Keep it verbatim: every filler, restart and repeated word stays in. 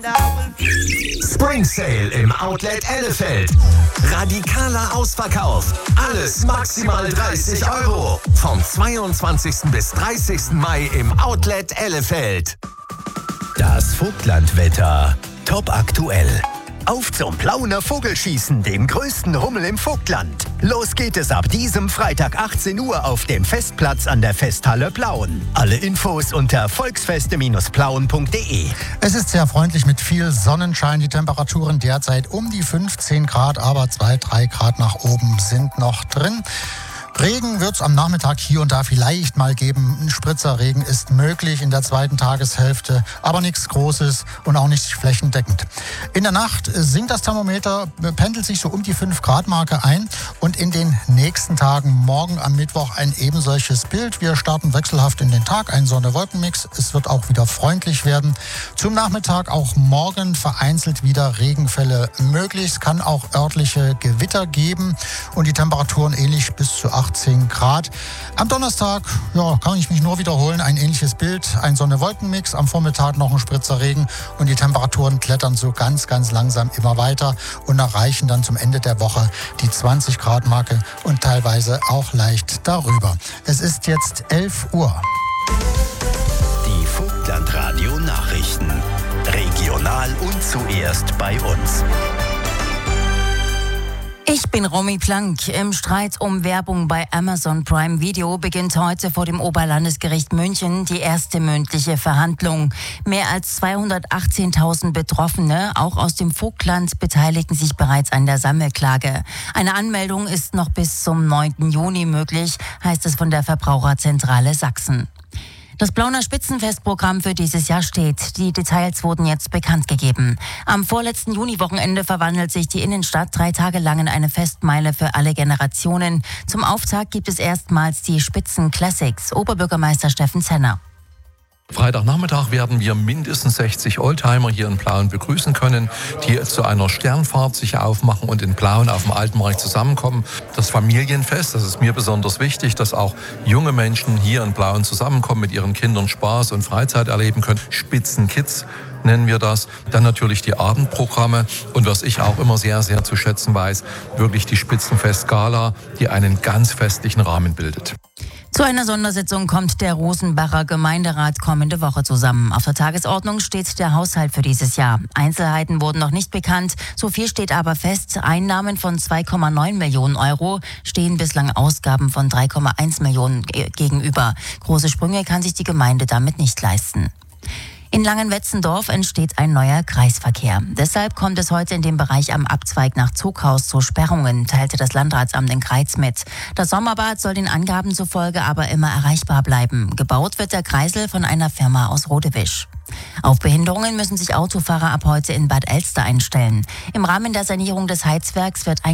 Spring Sale im Outlet Ellefeld. Radikaler Ausverkauf. Alles maximal dreißig Euro. Vom zweiundzwanzigsten bis dreißigsten Mai im Outlet Ellefeld. Das Vogtlandwetter. Top aktuell. Auf zum Plauner Vogelschießen, dem größten Rummel im Vogtland. Los geht es ab diesem Freitag achtzehn Uhr auf dem Festplatz an der Festhalle Plauen. Alle Infos unter volksfeste plauen punkt de. Es ist sehr freundlich mit viel Sonnenschein. Die Temperaturen derzeit um die fünfzehn Grad, aber zwei, drei Grad nach oben sind noch drin. Regen wird es am Nachmittag hier und da vielleicht mal geben. Ein Spritzerregen ist möglich in der zweiten Tageshälfte, aber nichts Großes und auch nicht flächendeckend. In der Nacht sinkt das Thermometer, pendelt sich so um die fünf Grad Marke ein und in den nächsten Tagen, morgen am Mittwoch, ein ebensolches Bild. Wir starten wechselhaft in den Tag, ein Sonne-Wolken-Mix. Es wird auch wieder freundlich werden. Zum Nachmittag auch morgen vereinzelt wieder Regenfälle möglich. Es kann auch örtliche Gewitter geben und die Temperaturen ähnlich bis zu achtzehn Grad. Am Donnerstag, ja, kann ich mich nur wiederholen, ein ähnliches Bild, ein Sonne-Wolken-Mix, am Vormittag noch ein Spritzer Regen und die Temperaturen klettern so ganz, ganz langsam immer weiter und erreichen dann zum Ende der Woche die zwanzig Grad Marke und teilweise auch leicht darüber. Es ist jetzt elf Uhr. Die Vogtlandradio Nachrichten. Regional und zuerst bei uns. Ich bin Romy Plank. Im Streit um Werbung bei Amazon Prime Video beginnt heute vor dem Oberlandesgericht München die erste mündliche Verhandlung. Mehr als zweihundertachtzehntausend Betroffene, auch aus dem Vogtland, beteiligen sich bereits an der Sammelklage. Eine Anmeldung ist noch bis zum neunten Juni möglich, heißt es von der Verbraucherzentrale Sachsen. Das Plauner Spitzenfestprogramm für dieses Jahr steht. Die Details wurden jetzt bekannt gegeben. Am vorletzten Juniwochenende verwandelt sich die Innenstadt drei Tage lang in eine Festmeile für alle Generationen. Zum Auftakt gibt es erstmals die Spitzen Classics. Oberbürgermeister Steffen Zenner. Freitagnachmittag werden wir mindestens sechzig Oldtimer hier in Plauen begrüßen können, die zu einer Sternfahrt sich aufmachen und in Plauen auf dem Altenmarkt zusammenkommen. Das Familienfest, das ist mir besonders wichtig, dass auch junge Menschen hier in Plauen zusammenkommen, mit ihren Kindern Spaß und Freizeit erleben können. Spitzenkids nennen wir das. Dann natürlich die Abendprogramme und was ich auch immer sehr, sehr zu schätzen weiß, wirklich die Spitzenfest-Gala, die einen ganz festlichen Rahmen bildet. Zu einer Sondersitzung kommt der Rosenbacher Gemeinderat kommende Woche zusammen. Auf der Tagesordnung steht der Haushalt für dieses Jahr. Einzelheiten wurden noch nicht bekannt. So viel steht aber fest. Einnahmen von zwei Komma neun Millionen Euro stehen bislang Ausgaben von drei Komma eins Millionen gegenüber. Große Sprünge kann sich die Gemeinde damit nicht leisten. In Langenwetzendorf entsteht ein neuer Kreisverkehr. Deshalb kommt es heute in dem Bereich am Abzweig nach Zughaus zu Sperrungen, teilte das Landratsamt in Greiz mit. Das Sommerbad soll den Angaben zufolge aber immer erreichbar bleiben. Gebaut wird der Kreisel von einer Firma aus Rodewisch. Auf Behinderungen müssen sich Autofahrer ab heute in Bad Elster einstellen. Im Rahmen der Sanierung des Heizwerks wird ein